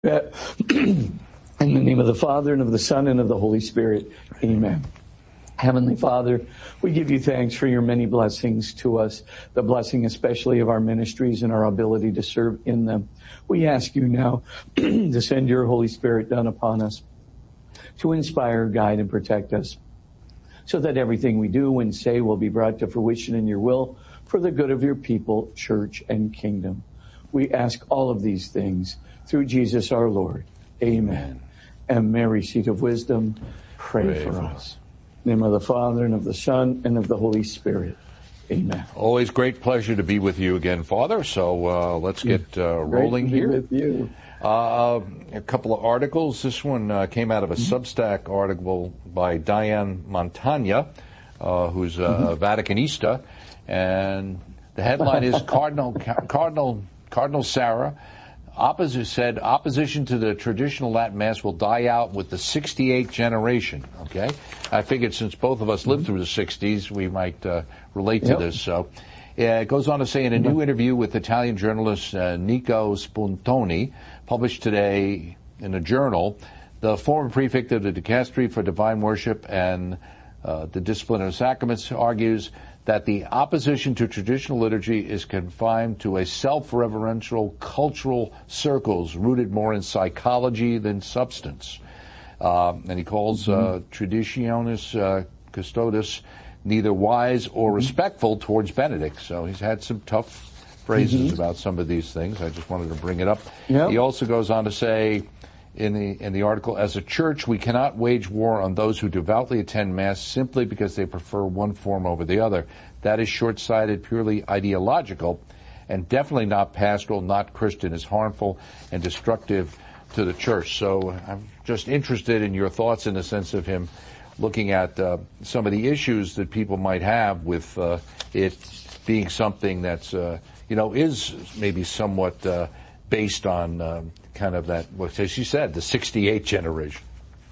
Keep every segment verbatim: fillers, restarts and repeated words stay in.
In the name of the Father, and of the Son, and of the Holy Spirit. Amen. Heavenly Father, we give you thanks for your many blessings to us, the blessing especially of our ministries and our ability to serve in them. We ask you now to send your Holy Spirit down upon us, to inspire, guide, and protect us, so that everything we do and say will be brought to fruition in your will for the good of your people, church, and kingdom. We ask all of these things through Jesus our Lord. Amen. And Mary, seat of wisdom, pray, pray for, for us. In the name of the Father, and of the Son, and of the Holy Spirit. Amen. Always great pleasure to be with you again, Father. So uh, let's get uh, rolling great to be here. With you. Uh, a couple of articles. This one uh, came out of a mm-hmm. Substack article by Diane Montagna, uh, who's a mm-hmm. Vaticanista, and the headline is Cardinal Cardinal Cardinal Sarah opposite said opposition to the traditional Latin Mass will die out with the sixty-eighth generation. Okay, I figured since both of us lived through the sixties, we might uh, relate yep. to this. So uh, it goes on to say in a new interview with Italian journalist uh, Nico Spuntoni, published today in a journal, the former prefect of the Dicastery for Divine Worship and uh, the Discipline of Sacraments argues that the opposition to traditional liturgy is confined to a self-reverential cultural circles rooted more in psychology than substance. Uh, and he calls mm-hmm. uh, Traditionis uh, Custodes neither wise or mm-hmm. respectful towards Benedict. So he's had some tough phrases mm-hmm. about some of these things. I just wanted to bring it up. Yep. He also goes on to say in the in the article, as a church, we cannot wage war on those who devoutly attend Mass simply because they prefer one form over the other. That is short-sighted, purely ideological, and definitely not pastoral, not Christian. Is harmful and destructive to the church. So I'm just interested in your thoughts in the sense of him looking at uh, some of the issues that people might have with uh, it being something that's, uh, you know, is maybe somewhat uh, based on um, kind of that, what as you said, the sixty-eighth generation.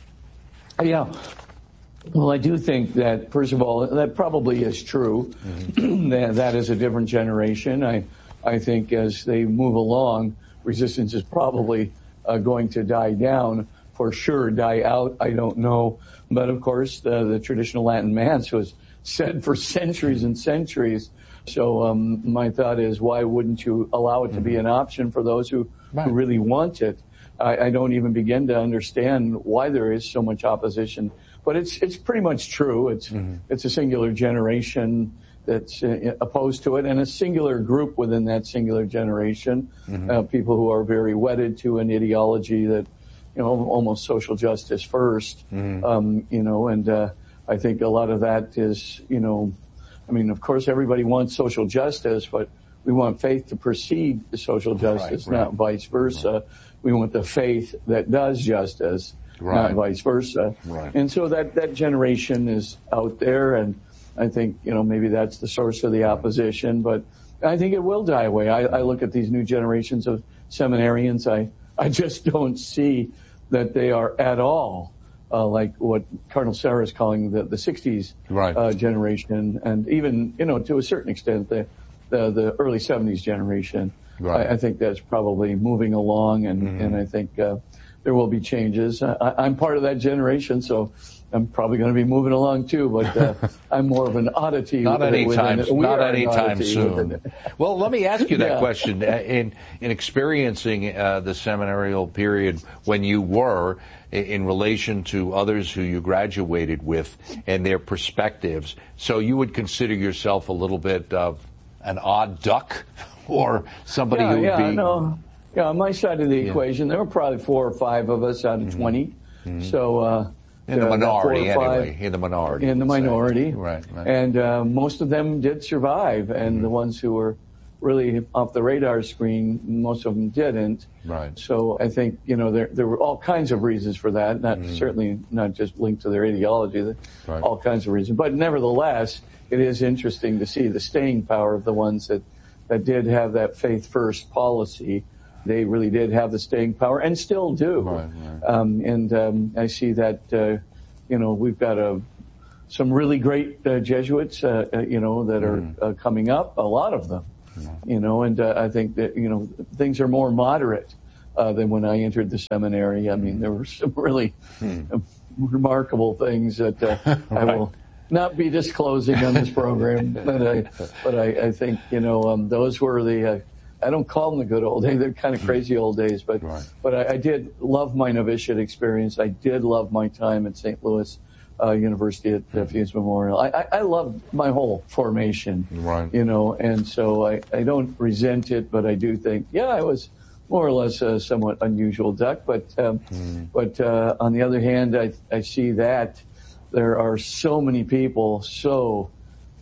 Yeah. Well, I do think that, first of all, that probably is true. Mm-hmm. that, that is a different generation. I, I think as they move along, resistance is probably uh, going to die down. For sure, die out, I don't know. But of course, the, the traditional Latin Mass was said for centuries and centuries. So um, my thought is, why wouldn't you allow it to be an option for those who, right. who really want it? I, I don't even begin to understand why there is so much opposition. But it's it's pretty much true. It's mm-hmm. it's a singular generation that's uh, opposed to it, and a singular group within that singular generation, mm-hmm. uh, people who are very wedded to an ideology that, you know, almost social justice first, mm-hmm. um, you know, and uh, I think a lot of that is, you know, I mean, of course, everybody wants social justice, but we want faith to precede the social justice, right, right. not vice versa. Right. We want the faith that does justice, right. not vice versa. Right. And so that, that generation is out there, and I think, you know, maybe that's the source of the opposition, but I think it will die away. I, I look at these new generations of seminarians, I, I just don't see that they are at all Uh, like what Cardinal Sarah is calling the, the sixties right. uh, generation, and even, you know, to a certain extent, the the, the early seventies generation. Right. I, I think that's probably moving along, and, mm-hmm. and I think uh, there will be changes. I, I'm part of that generation, so I'm probably going to be moving along too, but uh, I'm more of an oddity. Not anytime, not anytime soon. Well, let me ask you that yeah. question. In in experiencing uh, the seminarial period when you were, in relation to others who you graduated with and their perspectives, so you would consider yourself a little bit of an odd duck, or somebody yeah, who would yeah, be... No. Yeah, on my side of the yeah. equation, there were probably four or five of us out of mm-hmm. twenty. Mm-hmm. So... Uh, In the uh, minority, anyway. In the minority. In the minority. Right, right. And uh, most of them did survive, and mm-hmm. the ones who were really off the radar screen, most of them didn't. Right. So I think, you know, there there were all kinds of reasons for that, not mm-hmm. certainly not just linked to their ideology, right. all kinds of reasons. But nevertheless, it is interesting to see the staying power of the ones that, that did have that faith-first policy. They really did have the staying power, and still do. Right, right. Um, and um, I see that, uh, you know, we've got a, some really great uh, Jesuits, uh, uh, you know, that are mm. uh, coming up, a lot of them, mm. you know, and uh, I think that, you know, things are more moderate uh, than when I entered the seminary. I mean, there were some really hmm. remarkable things that uh, right. I will not be disclosing on this program, but I, but I, I think, you know, um, those were the, uh, I don't call them the good old days, they're kind of crazy old days, but, right. but I, I did love my novitiate experience. I did love my time at Saint Louis uh, University at uh, Fuse Memorial. I, I, I loved my whole formation, right. you know, and so I, I don't resent it, but I do think, yeah, I was more or less a somewhat unusual duck, but, um, mm. but, uh, on the other hand, I, I see that there are so many people, so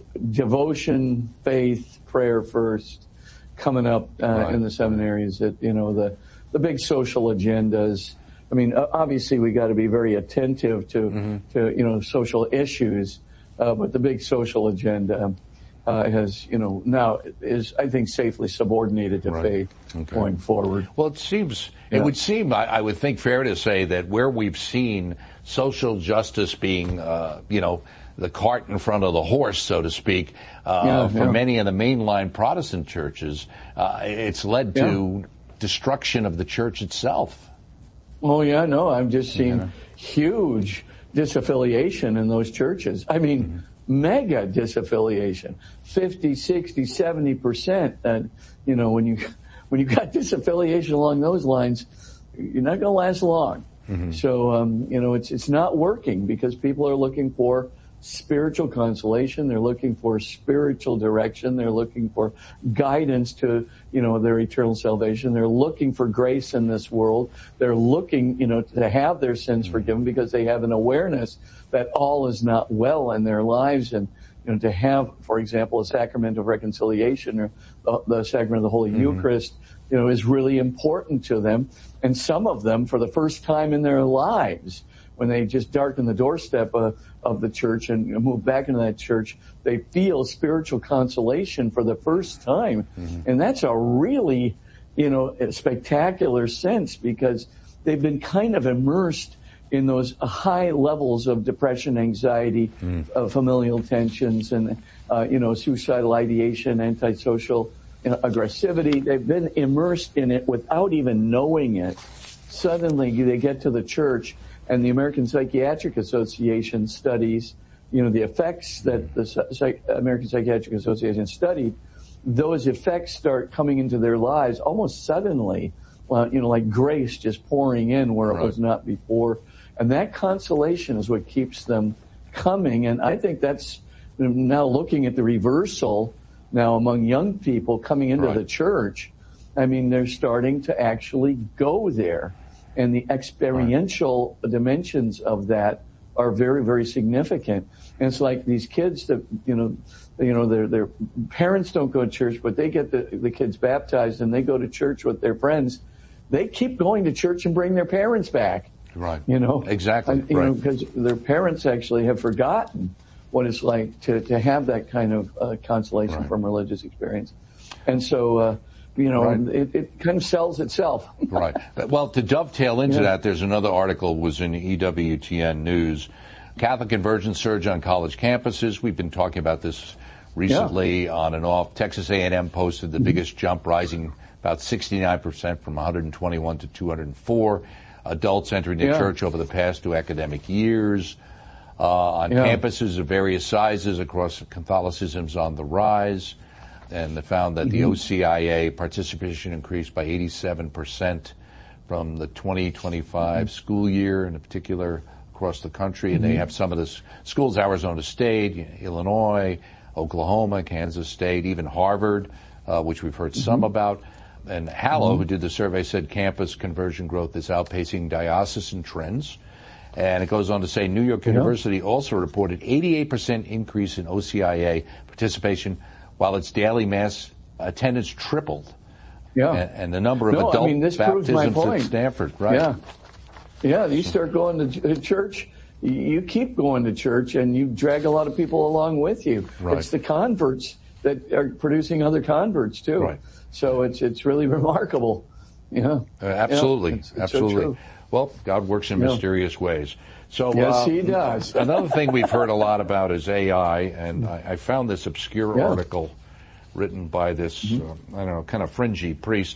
devotion, faith, prayer first, coming up uh, right. in the seminaries. That you know the the big social agendas. I mean, obviously we got to be very attentive to mm-hmm. to you know social issues, uh, but the big social agenda uh, has you know now is I think safely subordinated to right. faith okay. going forward. Well, it seems yeah. it would seem I, I would think fair to say that where we've seen social justice being, uh, you know, the cart in front of the horse, so to speak, uh, yeah, for yeah. many of the mainline Protestant churches, uh, it's led yeah. to destruction of the church itself. Oh, yeah, no, I've just seen yeah. huge disaffiliation in those churches. I mean, mm-hmm. mega disaffiliation, fifty, sixty, seventy percent. And, you know, when you, when you got disaffiliation along those lines, you're not going to last long. Mm-hmm. So, um, you know, it's, it's not working because people are looking for spiritual consolation. They're looking for spiritual direction. They're looking for guidance to, you know, their eternal salvation. They're looking for grace in this world. They're looking, you know, to have their sins forgiven because they have an awareness that all is not well in their lives. And, you know, to have, for example, a sacrament of reconciliation or the, the sacrament of the Holy mm-hmm. Eucharist, you know, is really important to them. And some of them, for the first time in their lives, when they just darken the doorstep uh, of the church and move back into that church, they feel spiritual consolation for the first time. Mm-hmm. And that's a really, you know, spectacular sense because they've been kind of immersed in those high levels of depression, anxiety, mm. uh, familial tensions, and, uh, you know, suicidal ideation, antisocial you know, aggressivity. They've been immersed in it without even knowing it. Suddenly they get to the church, and the American Psychiatric Association studies, you know, the effects that the Psych- American Psychiatric Association studied, those effects start coming into their lives almost suddenly, uh, you know, like grace just pouring in where right. it was not before. And that consolation is what keeps them coming. And I think that's now looking at the reversal now among young people coming into right. the church. I mean, they're starting to actually go there. And the experiential right. dimensions of that are very, very significant. And it's like these kids that, you know, you know, their, their parents don't go to church, but they get the, the kids baptized and they go to church with their friends. They keep going to church and bring their parents back. Right. You know? Exactly. And, you right. know, because their parents actually have forgotten what it's like to, to have that kind of uh, consolation right. from religious experience. And so, uh, you know, right. it, it kind of sells itself. Right. Well, to dovetail into yeah. that, there's another article was in E W T N News. Catholic conversion surge on college campuses. We've been talking about this recently yeah. on and off. Texas A and M posted the mm-hmm. biggest jump, rising about sixty-nine percent from one hundred twenty-one to two hundred four adults entering the yeah. church over the past two academic years. Uh, on yeah. campuses of various sizes across Catholicism's on the rise. And they found that mm-hmm. the O C I A participation increased by eighty-seven percent from the twenty twenty-five mm-hmm. school year, in particular across the country. Mm-hmm. And they have some of the schools, Arizona State, Illinois, Oklahoma, Kansas State, even Harvard, uh, which we've heard mm-hmm. some about. And Hallow, mm-hmm. who did the survey, said campus conversion growth is outpacing diocesan trends. And it goes on to say New York yeah. University also reported eighty-eight percent increase in O C I A participation, while its daily mass attendance tripled. Yeah. And, and the number of no, adult I mean, this baptisms at Stanford, right? Yeah. Yeah, you start going to church, you keep going to church, and you drag a lot of people along with you. Right. It's the converts that are producing other converts, too. Right. So it's it's really remarkable. Yeah. Uh, absolutely. Yeah, it's, it's absolutely. So well, God works in yeah. mysterious ways. So, yes, uh, he does. Another thing we've heard a lot about is A I, and I, I found this obscure yeah. article written by this, mm-hmm. uh, I don't know, kind of fringy priest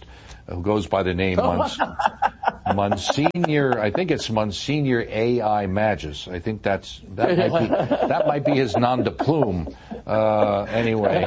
who goes by the name Mons- Monsignor, I think it's Monsignor A I Magis. I think that's that might be that might be his nom de plume. Uh, anyway,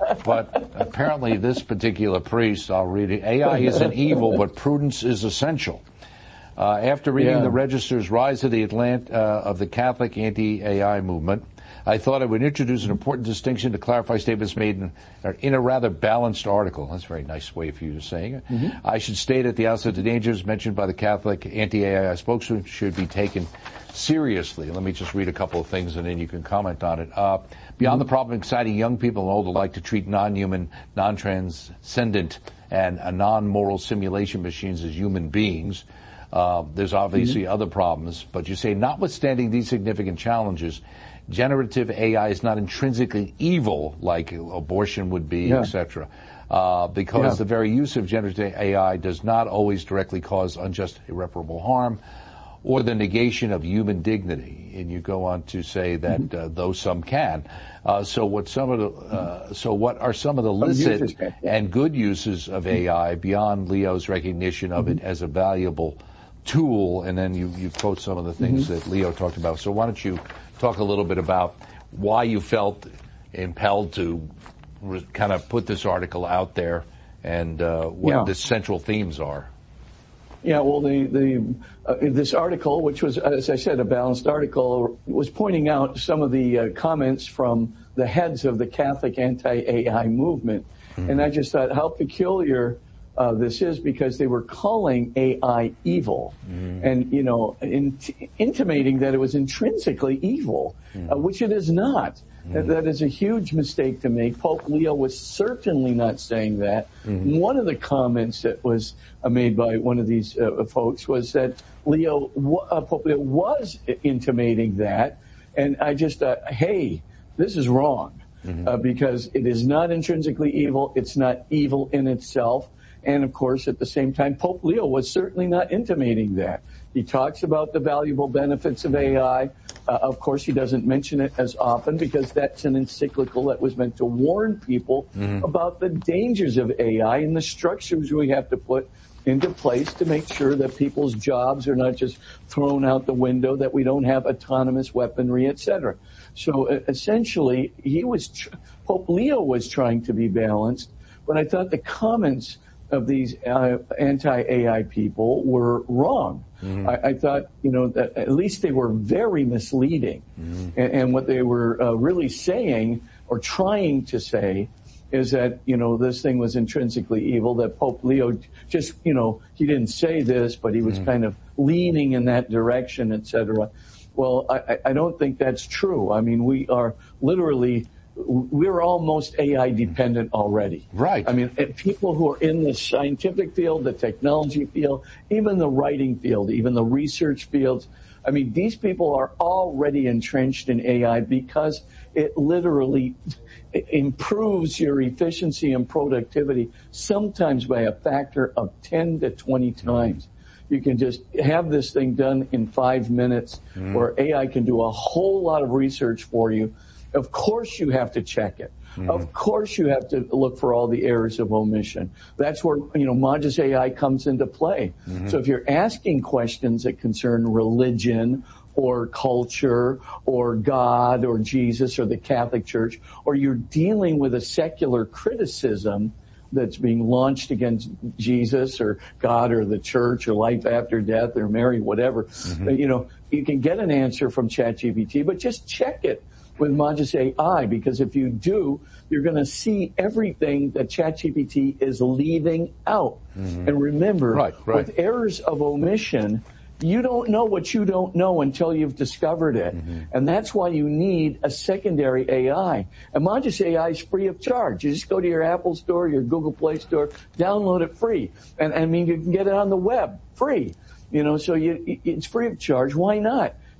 but apparently this particular priest, I'll read it. A I isn't evil, but prudence is essential. Uh, after reading Yeah. the Register's Rise of the Atlant uh, of the Catholic Anti-A I Movement, I thought I would introduce an important distinction to clarify statements made in, in a rather balanced article. That's a very nice way for you to saying it. Mm-hmm. I should state at the outset the dangers mentioned by the Catholic anti-A I spokesman should be taken seriously. Let me just read a couple of things and then you can comment on it. Uh, beyond mm-hmm. the problem of exciting young people and old alike to treat non-human, non-transcendent, and uh, non-moral simulation machines as human beings, uh, there's obviously mm-hmm. other problems. But you say, notwithstanding these significant challenges, generative A I is not intrinsically evil like abortion would be, yeah. et cetera, uh, because yeah. the very use of generative A I does not always directly cause unjust irreparable harm or the negation of human dignity. And you go on to say that mm-hmm. uh, though some can. Uh, so what some of the uh, so what are some of the licit and good uses of A I beyond Leo's recognition of mm-hmm. it as a valuable tool? And then you, you quote some of the things mm-hmm. that Leo talked about. So why don't you talk a little bit about why you felt impelled to re- kind of put this article out there and uh, what yeah. the central themes are. Yeah, well, the, the uh, this article, which was, as I said, a balanced article, was pointing out some of the uh, comments from the heads of the Catholic anti-A I movement. Mm-hmm. And I just thought how peculiar uh, this is, because they were calling A I evil mm-hmm. and, you know, in, intimating that it was intrinsically evil, mm-hmm. uh, which it is not. Mm-hmm. That, that is a huge mistake to make. Pope Leo was certainly not saying that. Mm-hmm. One of the comments that was uh, made by one of these uh, folks was that Leo, uh, Pope Leo was intimating that. And I just thought, hey, this is wrong. Mm-hmm. uh, because it is not intrinsically evil. It's not evil in itself. And, of course, at the same time, Pope Leo was certainly not intimating that. He talks about the valuable benefits of A I. Uh, of course, he doesn't mention it as often because that's an encyclical that was meant to warn people mm-hmm. about the dangers of A I and the structures we have to put into place to make sure that people's jobs are not just thrown out the window, that we don't have autonomous weaponry, et cetera. So uh, essentially, he was tr- Pope Leo was trying to be balanced, but I thought the comments of these uh, anti-A I people were wrong. Mm-hmm. I, I thought, you know, that at least they were very misleading. Mm-hmm. And, and what they were uh, really saying or trying to say is that, you know, this thing was intrinsically evil, that Pope Leo just, you know, he didn't say this, but he was mm-hmm. kind of leaning in that direction, et cetera. Well, I, I don't think that's true. I mean, we are literally we're almost A I dependent already. Right. I mean, people who are in the scientific field, the technology field, even the writing field, even the research fields, I mean, these people are already entrenched in A I because it literally improves your efficiency and productivity, sometimes by a factor of ten to twenty times. You can just have this thing done in five minutes, mm. or A I can do a whole lot of research for you. Of course you have to check it. Mm-hmm. Of course you have to look for all the errors of omission. That's where, you know, Magis A I comes into play. Mm-hmm. So if you're asking questions that concern religion or culture or God or Jesus or the Catholic Church, or you're dealing with a secular criticism that's being launched against Jesus or God or the church or life after death or Mary, whatever, mm-hmm. you know, you can get an answer from ChatGPT, but just check it with Magis A I, because if you do, you're going to see everything that ChatGPT is leaving out. Mm-hmm. And remember, right, right. with errors of omission, you don't know what you don't know until you've discovered it. Mm-hmm. And that's why you need a secondary A I. And Magis A I is free of charge. You just go to your Apple Store, your Google Play Store, download it free. And I mean, you can get it on the web, free. You know, so you, it's free of charge. Why not?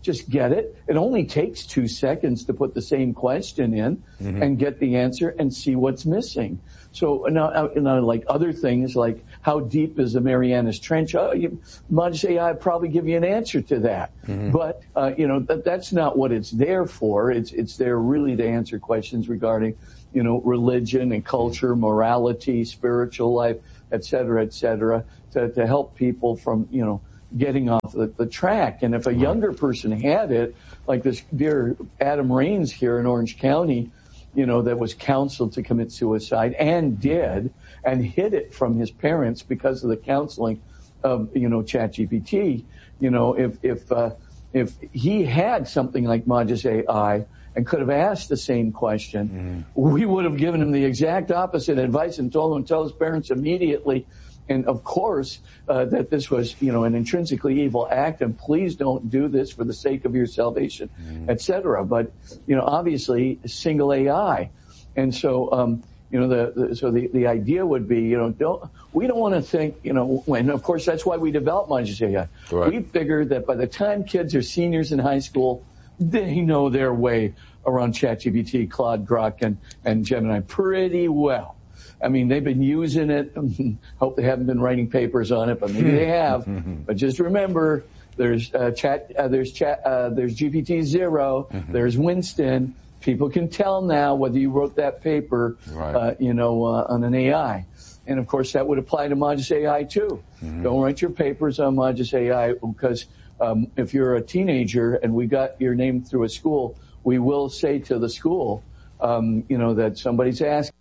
just get it. It only takes two seconds to put the same question in mm-hmm. and get the answer and see what's missing. So now, you know, like other things, like how deep is the Marianas Trench? Oh, you, Modus A I probably give you an answer to that. Mm-hmm. But, uh, you know, that, that's not what it's there for. It's, it's there really to answer questions regarding, you know, religion and culture, morality, spiritual life, et cetera, et cetera, to, to help people from, you know, getting off the, the track. And if a younger person had it, like this dear Adam Raines here in Orange County, you know, that was counseled to commit suicide and did, and hid it from his parents because of the counseling of, you know, ChatGPT. You know, if, if, uh, if he had something like Modus A I and could have asked the same question, mm. we would have given him the exact opposite advice and told him to tell his parents immediately. And of course, uh, that this was, you know, an intrinsically evil act, and please don't do this for the sake of your salvation, mm. et cetera. But, you know, obviously, single A I. And so, um, you know, the, the so the, the idea would be, you know, don't, we don't want to think, you know, when, of course, that's why we developed Modus A I. Right. We figured that by the time kids are seniors in high school, they know their way around ChatGPT, Claude, Grok, and, and Gemini pretty well. I mean, they've been using it. Hope they haven't been writing papers on it, but maybe they have. But just remember, there's uh, chat, uh, there's chat, uh, there's G P T zero, mm-hmm. there's Winston. People can tell now whether you wrote that paper, right. uh, you know, uh, on an A I. And of course, that would apply to Modus A I too. Mm-hmm. Don't write your papers on Modus A I because um, if you're a teenager and we got your name through a school, we will say to the school, um, you know, that somebody's asking.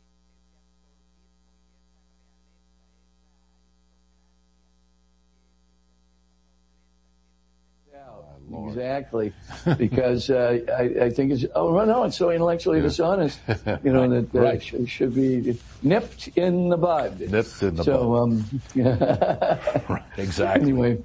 Exactly, because uh, I, I think it's oh no, it's so intellectually yeah. dishonest, you know that uh, right. sh- should be nipped in the bud. Nipped in the so, bud. Um, yeah. Right, exactly. Anyway.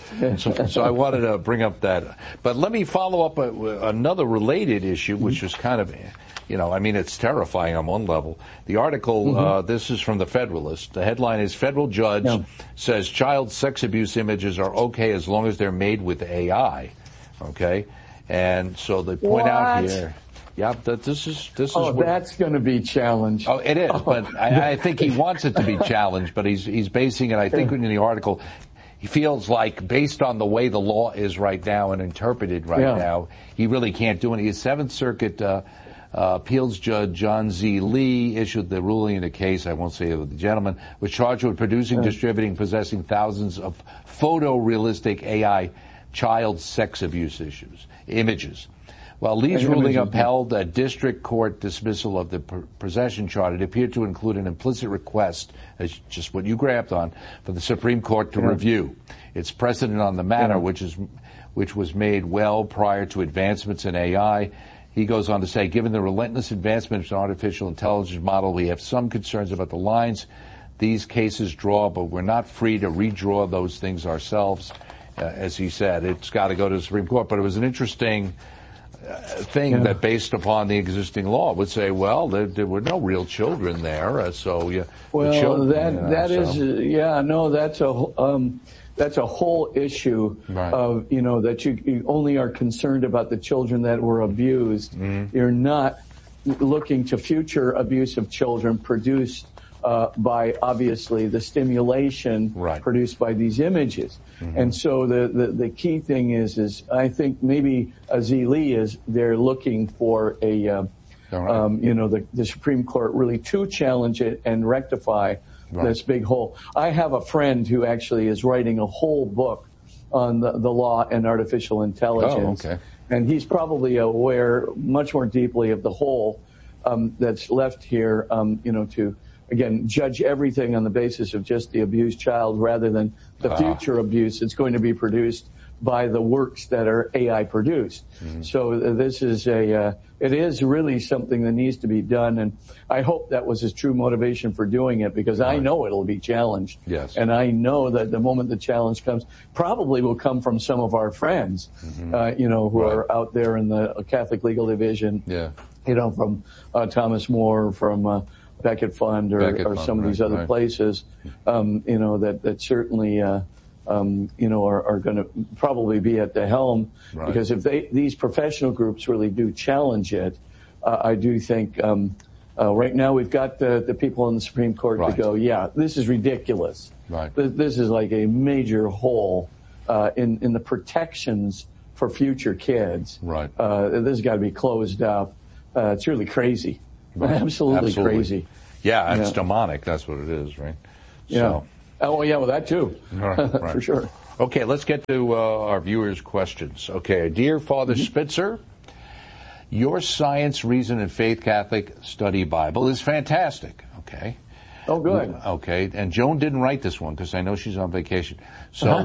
so, so I wanted to bring up that, but let me follow up a, another related issue, which is kind of, you know, I mean, it's terrifying on one level. The article, mm-hmm. uh, this is from the Federalist. The headline is "Federal Judge yeah. Says Child Sex Abuse Images Are Okay as Long as They're Made with A I." Okay, and so they point what? out here. Yeah, that this is this oh, is. Oh, that's going to be challenged. Oh, it is, oh. but I, I think he wants it to be challenged. But he's he's basing it. I think in the article, he feels like based on the way the law is right now and interpreted right yeah. now, he really can't do anything. His Seventh Circuit uh, uh, appeals judge John Z. Lee issued the ruling in a case. I won't say the gentleman was charged with producing, yeah. distributing, possessing thousands of photorealistic A I child sex abuse issues, images. While Lee's and ruling images, upheld a district court dismissal of the per- possession charge, it appeared to include an implicit request, as just what you grabbed on, for the Supreme Court to yeah. review its precedent on the matter, yeah. which is which was made well prior to advancements in A I. He goes on to say, given the relentless advancements in artificial intelligence model, we have some concerns about the lines these cases draw, but we're not free to redraw those things ourselves. Uh, as he said, it's got to go to the Supreme Court. But it was an interesting uh, thing yeah. that, based upon the existing law, would say, well, there, there were no real children there, uh, so yeah. Well, the children, that you know, that so. is, uh, yeah, no, that's a um, that's a whole issue right. of you know that you, you only are concerned about the children that were abused. Mm-hmm. You're not looking to future abuse of children produced uh, by obviously the stimulation right. produced by these images. Mm-hmm. And so the, the, the key thing is, is I think maybe Z. Lee is they're looking for a, uh, right. um, you know, the, the Supreme Court really to challenge it and rectify right. this big hole. I have a friend who actually is writing a whole book on the, the law and artificial intelligence. Oh, okay. And he's probably aware much more deeply of the hole um, that's left here, um, you know, to, again, judge everything on the basis of just the abused child rather than the ah. future abuse that's going to be produced by the works that are A I produced. Mm-hmm. So this is a, uh, it is really something that needs to be done, and I hope that was his true motivation for doing it, because right. I know it'll be challenged. Yes. And I know that the moment the challenge comes, probably will come from some of our friends, mm-hmm. uh, you know, who right. are out there in the Catholic Legal Division. Yeah. You know, from uh, Thomas More, from uh, Becket Fund, or, Becket or Fund, some of these right, other right. places, um, you know, that, that certainly, uh, um, you know, are, are going to probably be at the helm. Right. Because if they, these professional groups really do challenge it, uh, I do think um, uh, right now we've got the, the people in the Supreme Court right. to go, yeah, this is ridiculous. Right. This, this is like a major hole uh, in, in the protections for future kids. Right. Uh, this has got to be closed up. Uh, it's really crazy. Right. Absolutely, Absolutely crazy. Yeah, it's yeah. demonic. That's what it is, right? Yeah. So. Oh, yeah, well, that too. Right, right. For sure. Okay, let's get to uh, our viewers' questions. Okay, dear Father mm-hmm. Spitzer, your Science, Reason, and Faith Catholic Study Bible is fantastic. Okay. Oh, good. Okay, and Joan didn't write this one because I know she's on vacation. So,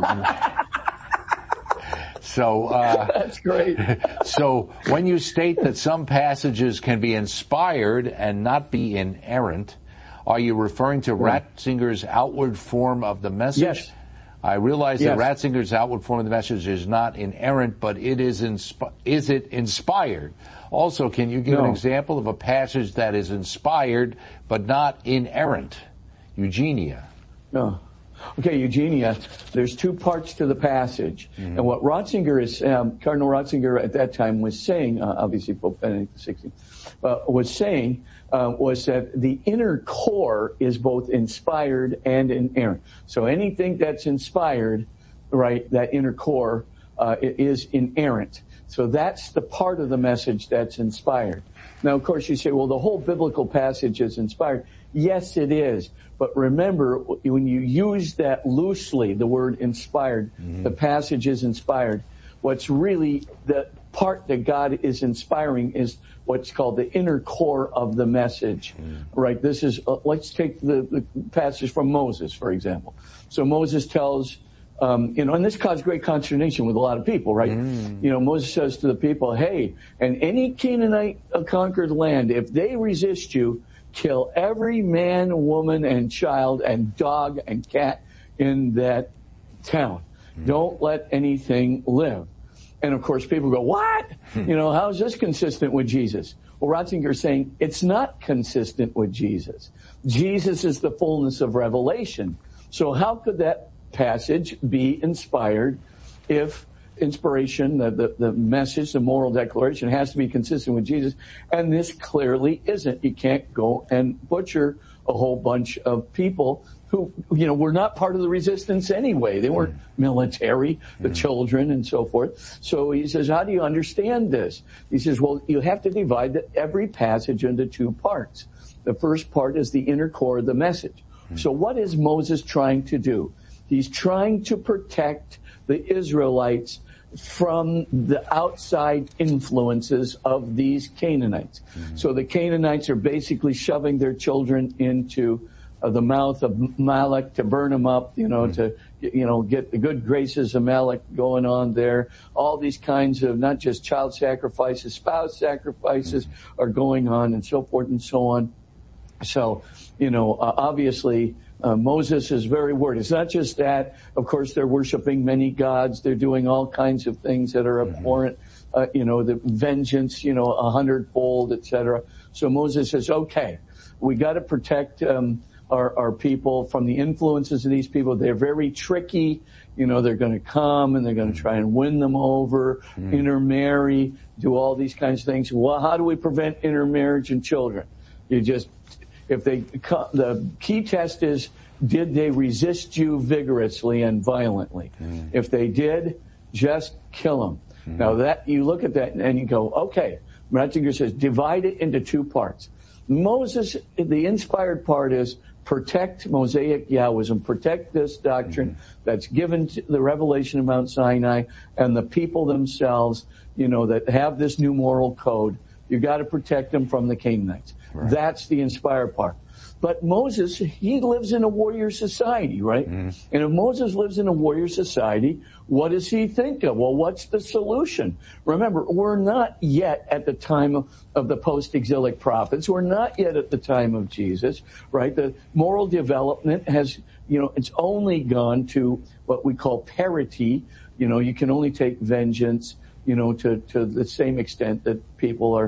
so uh, that's great. So, when you state that some passages can be inspired and not be inerrant, are you referring to yeah. Ratzinger's outward form of the message? Yes. I realize yes. that Ratzinger's outward form of the message is not inerrant, but it is inspi- is it inspired? Also, can you give no. an example of a passage that is inspired but not inerrant? Eugenia. No. Okay, Eugenia, there's two parts to the passage. Mm-hmm. And what Ratzinger is, um, Cardinal Ratzinger at that time was saying, uh, obviously Pope Benedict the sixteenth, uh, was saying, uh, was that the inner core is both inspired and inerrant. So anything that's inspired, right, that inner core, uh, is inerrant. So that's the part of the message that's inspired. Now, of course, you say, well, the whole biblical passage is inspired. Yes, it is. But remember, when you use that loosely, the word inspired, mm-hmm. the passage is inspired. What's really the part that God is inspiring is what's called the inner core of the message, mm-hmm. right? This is, uh, let's take the, the passage from Moses, for example. So Moses tells, um, you know, and this caused great consternation with a lot of people, right? Mm. You know, Moses says to the people, hey, and any Canaanite conquered land, if they resist you, kill every man, woman, and child, and dog and cat in that town. Mm. Don't let anything live. And of course, people go, what? You know, how is this consistent with Jesus? Well, Ratzinger's saying it's not consistent with Jesus. Jesus is the fullness of revelation. So how could that passage be inspired if inspiration, the, the, the message, the moral declaration has to be consistent with Jesus, and this clearly isn't. You can't go and butcher a whole bunch of people who, you know, were not part of the resistance anyway. They weren't military, the mm. children and so forth. So he says, how do you understand this? He says, well, you have to divide the, every passage into two parts. The first part is the inner core of the message. Mm. So what is Moses trying to do? He's trying to protect the Israelites from the outside influences of these Canaanites. Mm-hmm. So the Canaanites are basically shoving their children into uh, the mouth of Malek to burn them up, you know, mm-hmm. to, you know, get the good graces of Malek going on there. All these kinds of not just child sacrifices, spouse sacrifices mm-hmm. are going on and so forth and so on. So, you know, uh, obviously, Uh, Moses is very worried. It's not just that. Of course, they're worshiping many gods. They're doing all kinds of things that are abhorrent. Uh, you know, the vengeance, you know, a hundredfold, et cetera. So Moses says, okay, we got to protect um, our, our people from the influences of these people. They're very tricky. You know, they're going to come and they're going to try and win them over, mm. intermarry, do all these kinds of things. Well, how do we prevent intermarriage in children? You just... If they, the key test is, did they resist you vigorously and violently? Mm. If they did, just kill them. Mm. Now that, you look at that and you go, okay, Ratzinger says, divide it into two parts. Moses, the inspired part is protect Mosaic Yahwism, protect this doctrine mm-hmm. that's given to the revelation of Mount Sinai and the people themselves, you know, that have this new moral code. You got to protect them from the Canaanites. Right. That's the inspired part. But Moses, he lives in a warrior society, right? Mm. And if Moses lives in a warrior society, what does he think of? Well, what's the solution? Remember, we're not yet at the time of, of the post-exilic prophets. We're not yet at the time of Jesus, right? The moral development has, you know, it's only gone to what we call parity. You know, you can only take vengeance, you know, to, to the same extent that people are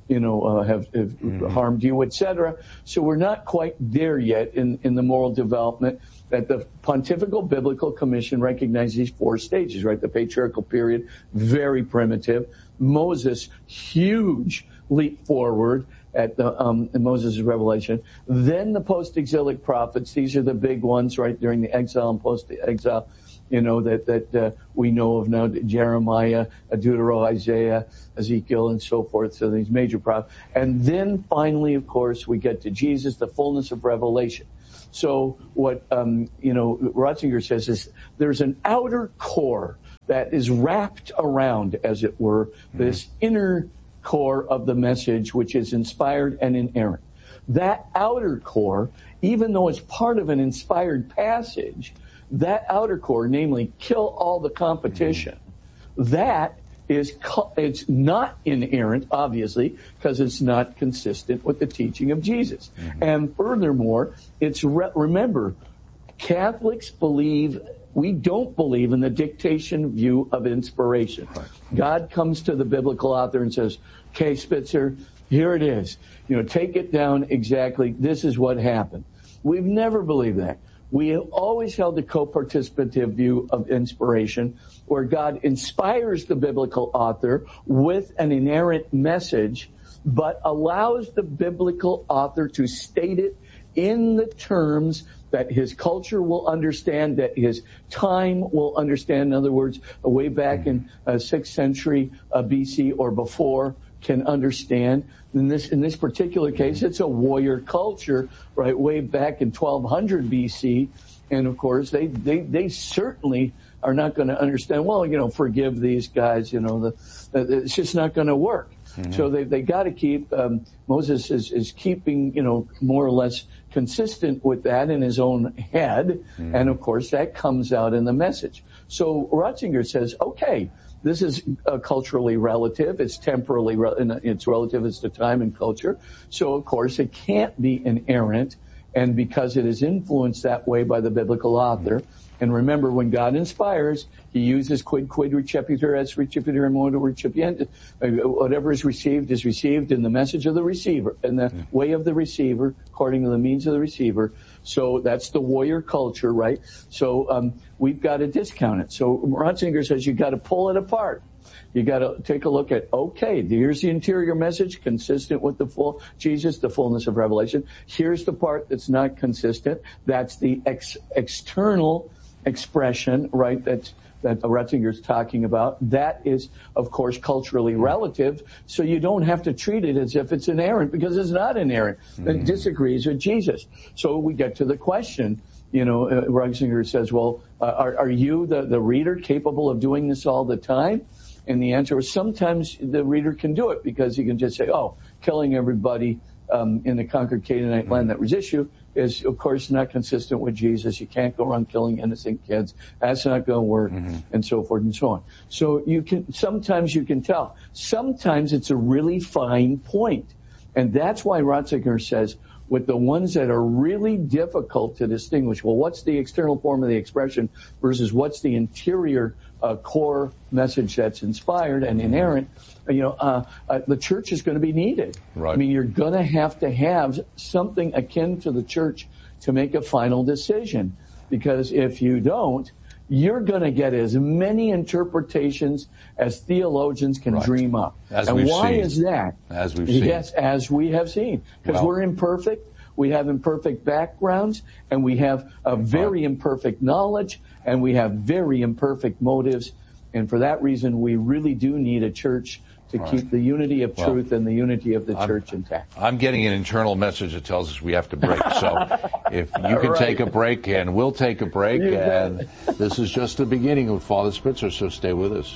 you know, uh, have, have mm-hmm. harmed you, et cetera. So we're not quite there yet in, in the moral development that the Pontifical Biblical Commission recognizes these four stages, right? The patriarchal period, very primitive. Moses, huge leap forward at the um, in Moses' revelation. Then the post-exilic prophets. These are the big ones, right, during the exile and post-exile, you know, that that uh, we know of now, Jeremiah, Deuteronomy, Isaiah, Ezekiel, and so forth. So these major prophets. And then finally, of course, we get to Jesus, the fullness of revelation. So what, um, you know, Ratzinger says is there's an outer core that is wrapped around, as it were, mm-hmm. this inner core of the message, which is inspired and inerrant. That outer core, even though it's part of an inspired passage, that outer core, namely kill all the competition, mm-hmm. that is, it's not inerrant, obviously, because it's not consistent with the teaching of Jesus. Mm-hmm. And furthermore, it's, re- remember, Catholics believe, we don't believe in the dictation view of inspiration. Right. God comes to the biblical author and says, okay, Spitzer, here it is. You know, take it down exactly. This is what happened. We've never believed that. We have always held the co-participative view of inspiration, where God inspires the biblical author with an inerrant message, but allows the biblical author to state it in the terms that his culture will understand, that his time will understand. In other words, way back in uh, sixth century uh, B C or before, can understand. In this in this particular case, it's a warrior culture, right, way back in twelve hundred B C, and of course they they they certainly are not going to understand. Well, you know, forgive these guys. You know, the, the it's just not going to work. Mm-hmm. So they they got to keep um, Moses is is keeping, you know, more or less consistent with that in his own head, mm-hmm. and of course that comes out in the message. So Ratzinger says, okay, this is uh, culturally relative. It's temporally, re- it's relative as to time and culture. So, of course, it can't be inerrant. And because it is influenced that way by the biblical author. And remember, when God inspires, he uses quid quid recipitur es recipitur in modo recipiente. Whatever is received is received in the message of the receiver, in the yeah. way of the receiver, according to the means of the receiver. So that's the warrior culture, right? So um, we've got to discount it. So Ratzinger says you've got to pull it apart. You got to take a look at, okay, here's the interior message consistent with the full Jesus, the fullness of revelation. Here's the part that's not consistent. That's the ex- external expression, right? That's that Ratzinger's talking about. That is, of course, culturally relative. So you don't have to treat it as if it's inerrant, because it's not inerrant. Mm-hmm. It disagrees with Jesus. So we get to the question. You know, uh, Ratzinger says, well, uh, are, are you, the, the reader, capable of doing this all the time? And the answer is sometimes the reader can do it, because he can just say, oh, killing everybody um, in the conquered Canaanite mm-hmm. land that was issue is, of course, not consistent with Jesus. You can't go around killing innocent kids. That's not going to work, mm-hmm. and so forth and so on. So you can, sometimes you can tell. Sometimes it's a really fine point. And that's why Ratzinger says, with the ones that are really difficult to distinguish, well, what's the external form of the expression versus what's the interior uh, core message that's inspired and inerrant, you know, uh, uh, the church is going to be needed. Right. I mean, you're going to have to have something akin to the church to make a final decision, because if you don't, you're going to get as many interpretations as theologians can right. dream up. As and we've why seen. is that? As we've seen. Yes, as we have seen. Because well, we're imperfect. We have imperfect backgrounds, and we have a very imperfect knowledge, and we have very imperfect motives. And for that reason, we really do need a church to right. keep the unity of well, truth and the unity of the I'm, church intact. I'm getting an internal message that tells us we have to break. So if you can right. take a break, and we'll take a break. You and bet. This is just the beginning with Father Spitzer, so stay with us.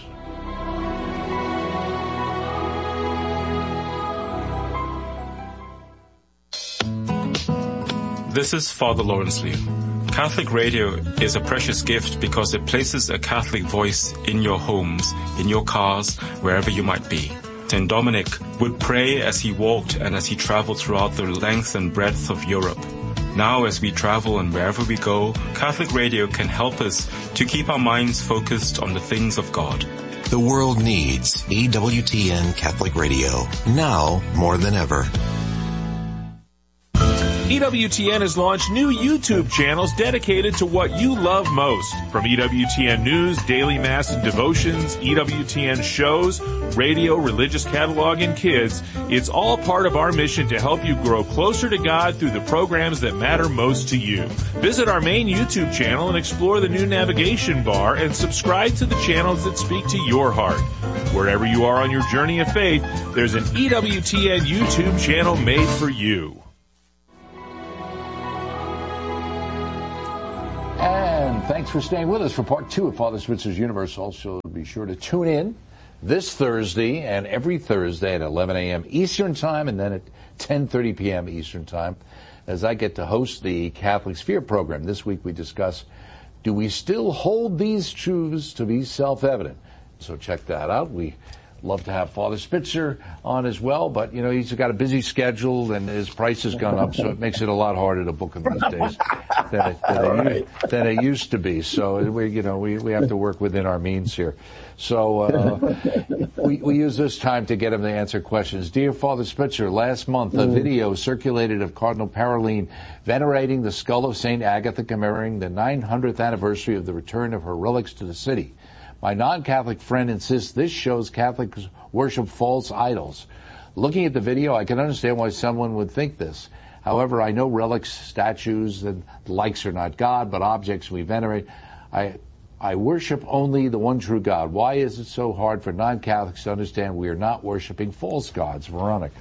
This is Father Lawrence Liu. Catholic Radio is a precious gift because it places a Catholic voice in your homes, in your cars, wherever you might be. Saint Dominic would pray as he walked and as he traveled throughout the length and breadth of Europe. Now, as we travel and wherever we go, Catholic Radio can help us to keep our minds focused on the things of God. The world needs E W T N Catholic Radio now more than ever. E W T N has launched new YouTube channels dedicated to what you love most. From E W T N News, Daily Mass and Devotions, E W T N shows, radio, religious catalog, and kids, it's all part of our mission to help you grow closer to God through the programs that matter most to you. Visit our main YouTube channel and explore the new navigation bar and subscribe to the channels that speak to your heart. Wherever you are on your journey of faith, there's an E W T N YouTube channel made for you. And thanks for staying with us for part two of Father Spitzer's Universe. Also, be sure to tune in this Thursday and every Thursday at eleven a.m. Eastern Time and then at ten thirty p.m. Eastern Time as I get to host the Catholic Sphere program. This week we discuss, do we still hold these truths to be self-evident? So check that out. We love to have Father Spitzer on as well, but, you know, he's got a busy schedule and his price has gone up, so it makes it a lot harder to book him these days than it, than, it, right. than it used to be. So, we, you know, we, we have to work within our means here. So uh, we, we use this time to get him to answer questions. Dear Father Spitzer, last month a video circulated of Cardinal Parolin venerating the skull of Saint Agatha commemorating the nine hundredth anniversary of the return of her relics to the city. My non-Catholic friend insists this shows Catholics worship false idols. Looking at the video, I can understand why someone would think this. However, I know relics, statues, and the likes are not God, but objects we venerate. I, I worship only the one true God. Why is it so hard for non-Catholics to understand we are not worshiping false gods? Veronica.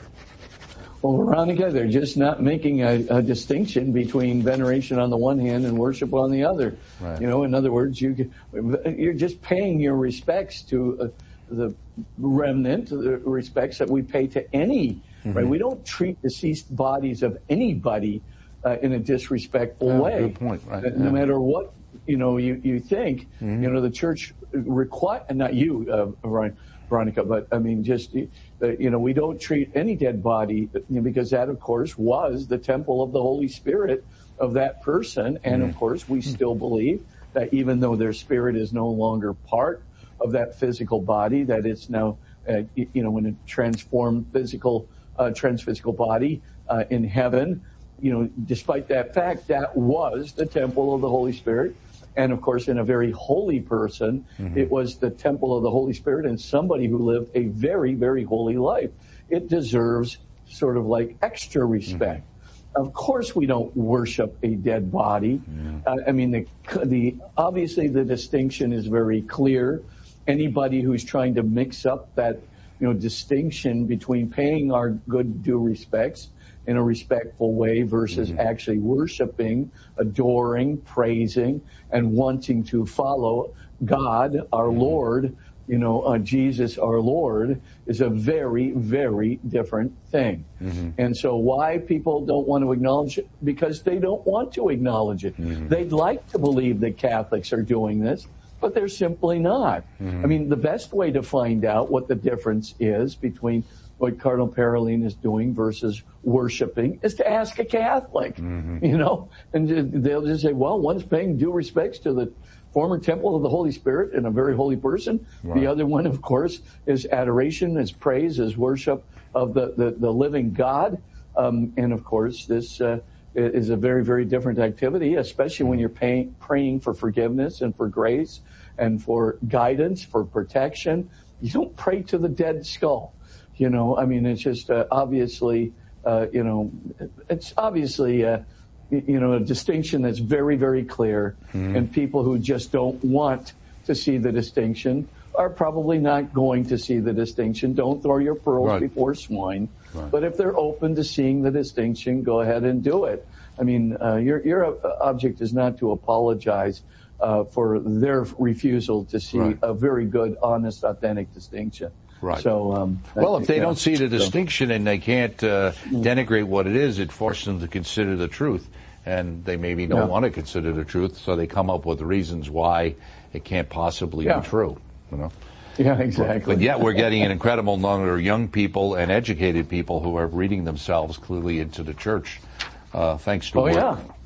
Well, Veronica, they're just not making a, a distinction between veneration on the one hand and worship on the other. Right. You know, in other words, you, you're just paying your respects to uh, the remnant, the respects that we pay to any, mm-hmm. right? We don't treat deceased bodies of anybody uh, in a disrespectful yeah, way. Good point, right. No yeah. matter what, you know, you, you think, mm-hmm. you know, the church require, not you, uh, Ryan, Veronica, but I mean, just, uh, you know, we don't treat any dead body, you know, because that, of course, was the temple of the Holy Spirit of that person. And, mm. of course, we still believe that even though their spirit is no longer part of that physical body, that it's now, uh, you know, in a transformed physical, uh, transphysical body uh, in heaven, you know, despite that fact, that was the temple of the Holy Spirit. And, of course, in a very holy person, mm-hmm. it was the temple of the Holy Spirit and somebody who lived a very, very holy life. It deserves sort of like extra respect. Mm-hmm. Of course, we don't worship a dead body. Yeah. Uh, I mean, the, the obviously the distinction is very clear. Anybody who's trying to mix up that, you know, distinction between paying our good due respects in a respectful way versus mm-hmm. actually worshiping, adoring, praising, and wanting to follow God, our mm-hmm. Lord, you know, uh, Jesus, our Lord, is a very, very different thing. Mm-hmm. And so why people don't want to acknowledge it? Because they don't want to acknowledge it. Mm-hmm. They'd like to believe that Catholics are doing this, but they're simply not. Mm-hmm. I mean, the best way to find out what the difference is between what Cardinal Parolin is doing versus worshiping is to ask a Catholic, mm-hmm. you know, and they'll just say, well, one's paying due respects to the former temple of the Holy Spirit and a very holy person. Right. The other one, of course, is adoration, is praise, is worship of the, the, the living God. Um, and, of course, this uh, is a very, very different activity, especially when you're paying, praying for forgiveness and for grace and for guidance, for protection. You don't pray to the dead skull. You know, I mean, it's just uh, obviously, uh, you know, it's obviously, uh, you know, a distinction that's very, very clear. Mm-hmm. And people who just don't want to see the distinction are probably not going to see the distinction. Don't throw your pearls right. before swine. Right. But if they're open to seeing the distinction, go ahead and do it. I mean, uh, your, your object is not to apologize uh, for their refusal to see right. a very good, honest, authentic distinction. Right. So, um, well, if they yeah, don't see the distinction so. and they can't uh, denigrate what it is, it forces them to consider the truth. And they maybe don't yeah. want to consider the truth, so they come up with reasons why it can't possibly yeah. be true. You know? Yeah, exactly. But, but yet we're getting an incredible number of young people and educated people who are reading themselves clearly into the church, uh, thanks to oh, work yeah. by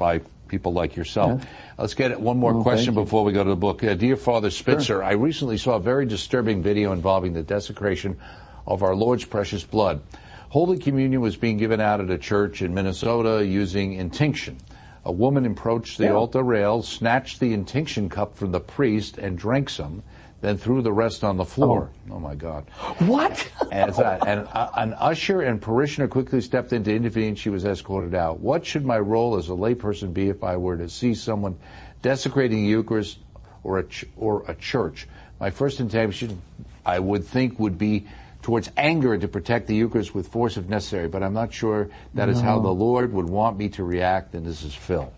people like yourself. Yeah. Let's get one more well, question before we go to the book. Uh, Dear Father Spitzer, sure. I recently saw a very disturbing video involving the desecration of our Lord's precious blood. Holy Communion was being given out at a church in Minnesota using intinction. A woman approached the yeah. altar rail, snatched the intinction cup from the priest, and drank some, then threw the rest on the floor. Oh, oh my God. What? And, uh, and uh, an usher and parishioner quickly stepped in to intervene. She was escorted out. What should my role as a layperson be if I were to see someone desecrating the Eucharist or a, ch- or a church? My first intention, I would think, would be towards anger to protect the Eucharist with force if necessary, but I'm not sure that no. is how the Lord would want me to react, and this is Phil.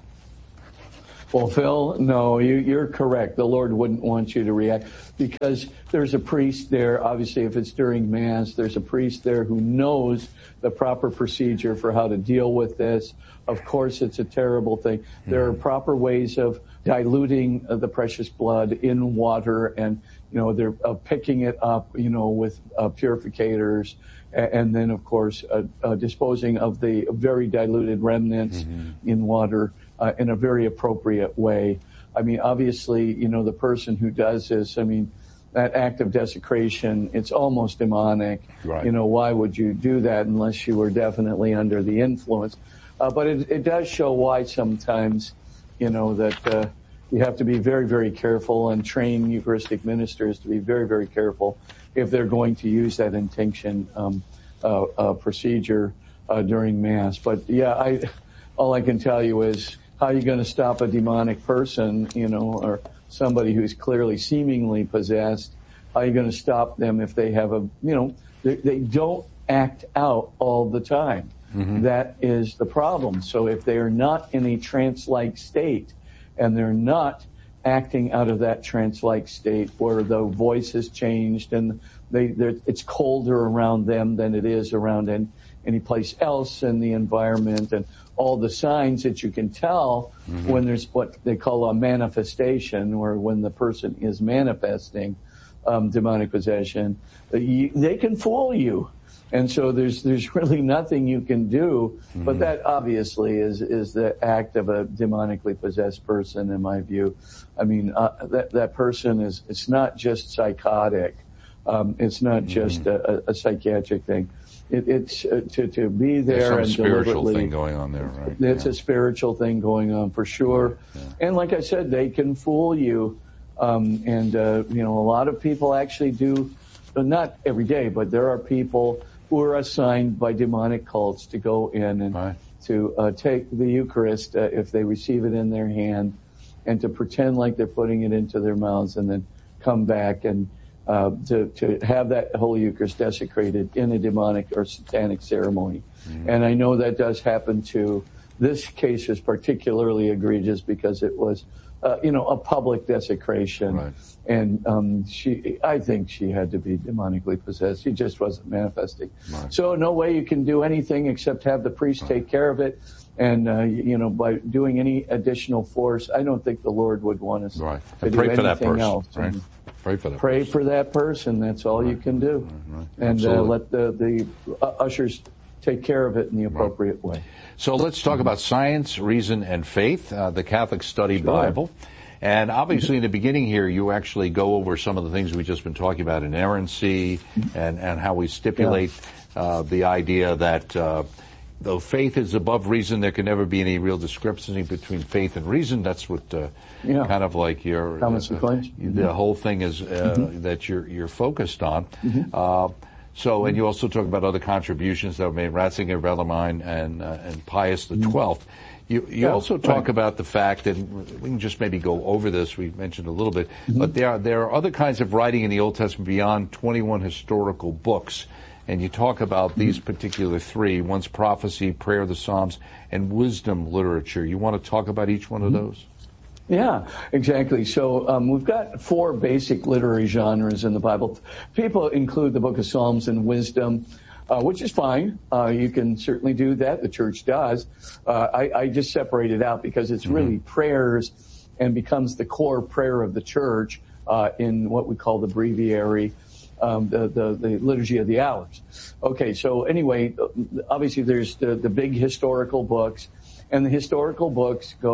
Well, Phil, no, you, you're correct. The Lord wouldn't want you to react because there's a priest there. Obviously, if it's during Mass, there's a priest there who knows the proper procedure for how to deal with this. Of course, it's a terrible thing. There are proper ways of diluting uh, the precious blood in water, and you know they're uh, picking it up, you know, with uh, purificators, and, and then of course uh, uh, disposing of the very diluted remnants mm-hmm. in water uh, in a very appropriate way. I mean, obviously, you know, the person who does this, I mean, that act of desecration, it's almost demonic. Right. You know, why would you do that unless you were definitely under the influence? Uh, but it, it does show why sometimes, you know, that uh, you have to be very, very careful and train Eucharistic ministers to be very, very careful if they're going to use that intinction um, uh, uh, procedure uh, during Mass. But, yeah, I, all I can tell you is how are you going to stop a demonic person, you know, or somebody who's clearly seemingly possessed? How are you going to stop them if they have a, you know, they, they don't act out all the time? Mm-hmm. That is the problem. So if they are not in a trance-like state and they're not acting out of that trance-like state where the voice has changed and they, it's colder around them than it is around any, any place else in the environment, and all the signs that you can tell mm-hmm. when there's what they call a manifestation, or when the person is manifesting um, demonic possession, you, they can fool you. And so there's there's really nothing you can do, mm-hmm. but that obviously is is the act of a demonically possessed person, in my view. I mean, uh, that that person is, it's not just psychotic, um, it's not mm-hmm. just a, a psychiatric thing. It, it's uh, to to be there There's some and spiritual deliberately. thing going on there, right? It's yeah. a spiritual thing going on for sure. Yeah. And like I said, they can fool you, um, and uh, you know, a lot of people actually do. Not every day, but there are people who are assigned by demonic cults to go in and right. to uh, take the Eucharist uh, if they receive it in their hand, and to pretend like they're putting it into their mouths, and then come back and uh, to to have that Holy Eucharist desecrated in a demonic or satanic ceremony. Mm-hmm. And I know that does happen too. This case is particularly egregious because it was, uh, you know, a public desecration. Right. And um, she, I think she had to be demonically possessed. She just wasn't manifesting. Right. So no way you can do anything except have the priest right. take care of it. And, uh, you know, by doing any additional force, I don't think the Lord would want us right. to and do pray anything for that person, else. Right? Pray for that Pray person. for that person. That's all right. you can do. Right. Right. And uh, let the, the uh, ushers take care of it in the appropriate right. way. So let's talk about science, reason, and faith, uh, the Catholic Study sure. Bible. And obviously in the beginning here, you actually go over some of the things we've just been talking about, inerrancy, and, and how we stipulate yeah. uh, the idea that uh, though faith is above reason, there can never be any real discrepancy between faith and reason. That's what uh, yeah. kind of like your uh, Thomas Aquinas. Mm-hmm. The whole thing is uh, mm-hmm. that you're you're focused on. Mm-hmm. Uh, so, and you also talk about other contributions that were made, Ratzinger, Bellarmine, and uh, and Pius the Twelfth. You, you yeah, also talk right. about the fact, and we can just maybe go over this, we mentioned a little bit, mm-hmm. but there are, there are other kinds of writing in the Old Testament beyond twenty-one historical books, and you talk about mm-hmm. these particular three. One's prophecy, prayer of the Psalms, and wisdom literature. You want to talk about each one mm-hmm. of those? Yeah, exactly. So um, we've got four basic literary genres in the Bible. People include the book of Psalms and wisdom, Uh, which is fine. Uh, you can certainly do that. The church does. Uh, I, I just separate it out because it's really mm-hmm. prayers and becomes the core prayer of the church uh, in what we call the breviary, um, the, the, the liturgy of the hours. Okay, so anyway, obviously there's the, the big historical books, and the historical books go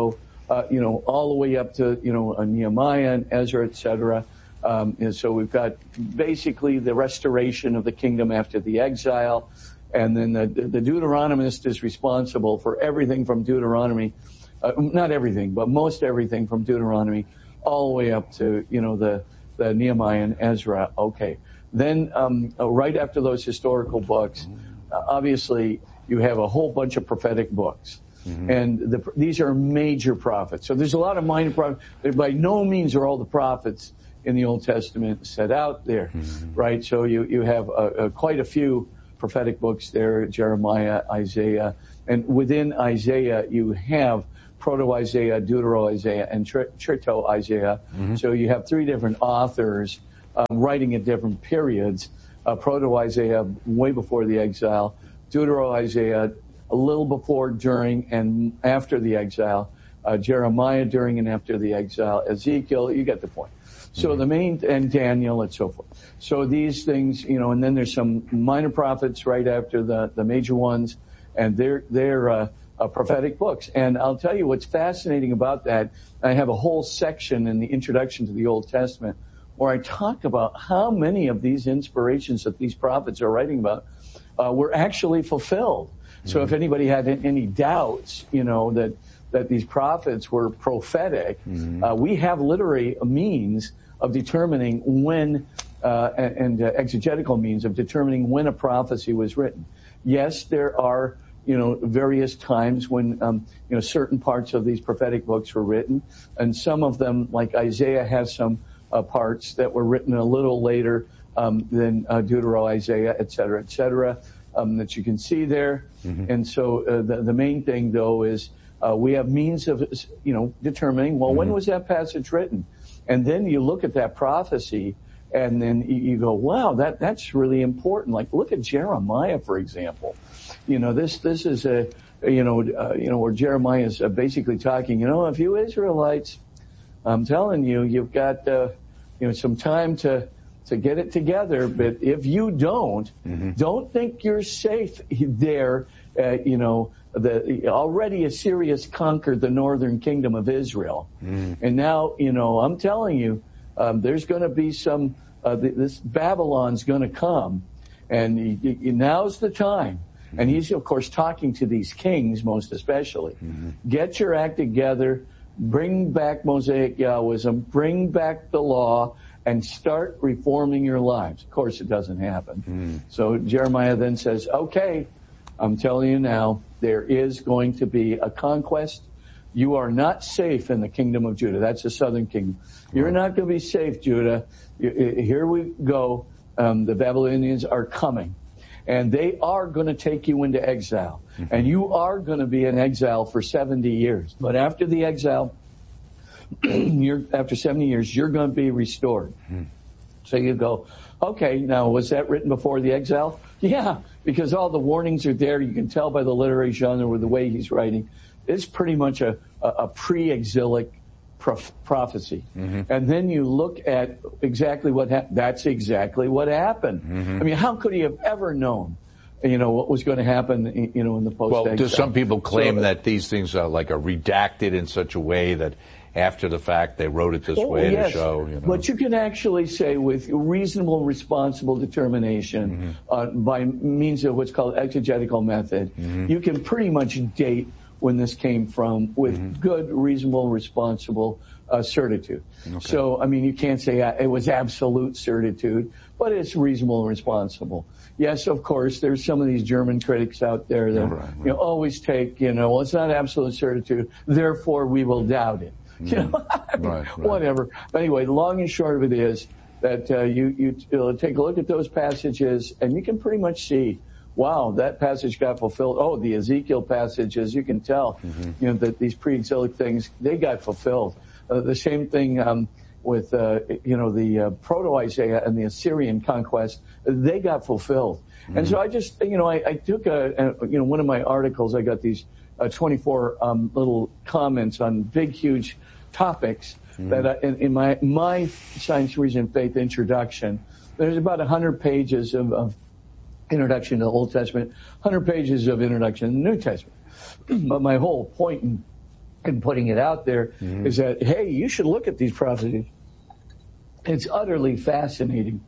uh, you know, all the way up to, you know, uh, Nehemiah and Ezra, et cetera. Um, and so we've got basically the restoration of the kingdom after the exile. And then the, the Deuteronomist is responsible for everything from Deuteronomy, uh, not everything, but most everything from Deuteronomy all the way up to, you know, the, the Nehemiah and Ezra. Okay. Then um, uh, right after those historical books, uh, obviously you have a whole bunch of prophetic books. Mm-hmm. And the, these are major prophets. So there's a lot of minor prophets. By no means are all the prophets in the Old Testament set out there, mm-hmm. right? So you, you have uh, uh, quite a few prophetic books there, Jeremiah, Isaiah. And within Isaiah, you have Proto-Isaiah, Deutero-Isaiah, and Trito-Isaiah. Mm-hmm. So you have three different authors um, writing at different periods. Uh, Proto-Isaiah way before the exile, Deutero-Isaiah a little before, during, and after the exile, uh, Jeremiah during and after the exile, Ezekiel, you get the point. So mm-hmm. the main, and Daniel and so forth. So these things, you know, and then there's some minor prophets right after the, the major ones, and they're, they're, uh, uh, prophetic books. And I'll tell you what's fascinating about that. I have a whole section in the introduction to the Old Testament where I talk about how many of these inspirations that these prophets are writing about, uh, were actually fulfilled. Mm-hmm. So if anybody had any doubts, you know, that, that these prophets were prophetic, mm-hmm. uh, we have literary means of determining when, uh, and, and uh, exegetical means of determining when a prophecy was written. Yes, there are, you know, various times when, um, you know, certain parts of these prophetic books were written, and some of them, like Isaiah, has some uh, parts that were written a little later um, than uh, Deutero-Isaiah, et cetera, et cetera, um, that you can see there. Mm-hmm. And so uh, the, the main thing, though, is uh, we have means of, you know, determining, well, mm-hmm. when was that passage written? And then you look at that prophecy, and then you go, wow, that, that's really important. Like, look at Jeremiah, for example. You know, this, this is a, you know, uh, you know, where Jeremiah is uh, basically talking, you know, if you Israelites, I'm telling you, you've got, uh, you know, some time to, to get it together. But if you don't, mm-hmm. don't think you're safe there. Uh, you know, the, already Assyria's conquered the northern kingdom of Israel. Mm. And now, you know, I'm telling you, um, there's going to be some, uh, this Babylon's going to come. And you, you, now's the time. Mm-hmm. And he's, of course, talking to these kings, most especially. Mm-hmm. Get your act together, bring back Mosaic Yahwism, bring back the law, and start reforming your lives. Of course, it doesn't happen. Mm-hmm. So Jeremiah then says, okay, I'm telling you now, there is going to be a conquest. You are not safe in the kingdom of Judah. That's the southern kingdom. You're not going to be safe, Judah. Here we go. Um, the Babylonians are coming. And they are going to take you into exile. Mm-hmm. And you are going to be in exile for seventy years. But after the exile, you're, after seventy years, you're going to be restored. Mm-hmm. So you go, okay, now was that written before the exile? Yeah, because all the warnings are there. You can tell by the literary genre or the way he's writing. It's pretty much a, a, a pre-exilic prof- prophecy. Mm-hmm. And then you look at exactly what happened. That's exactly what happened. Mm-hmm. I mean, how could he have ever known, you know, what was going to happen, you know, in the post-exile? Well, do some people claim so, that these things are like are redacted in such a way that after the fact they wrote it this oh, way yes. to show, you know? But you can actually say with reasonable, responsible determination, mm-hmm. uh, by means of what's called exegetical method, mm-hmm. you can pretty much date when this came from with mm-hmm. good, reasonable, responsible uh, certitude. Okay. So, I mean, you can't say uh, it was absolute certitude, but it's reasonable and responsible. Yes, of course, there's some of these German critics out there that right, right. you know always take, you know, well, it's not absolute certitude, therefore we will doubt it. Mm. You know, I mean, right, right. whatever. But anyway, the long and short of it is that uh, you, you uh, take a look at those passages, and you can pretty much see, wow, that passage got fulfilled. Oh, the Ezekiel passages, you can tell, mm-hmm. you know, that these pre-exilic things, they got fulfilled. Uh, the same thing um, with, uh, you know, the uh, Proto-Isaiah and the Assyrian conquest, they got fulfilled. Mm-hmm. And so I just, you know, I, I took a, a, you know, one of my articles, I got these uh, twenty-four um, little comments on big, huge topics mm-hmm. that I, in, in my, my Science, Reason, and Faith introduction, there's about one hundred pages of, of introduction to the Old Testament, one hundred pages of introduction to the New Testament. But my whole point in, in putting it out there mm-hmm. is that, hey, you should look at these prophecies. It's utterly fascinating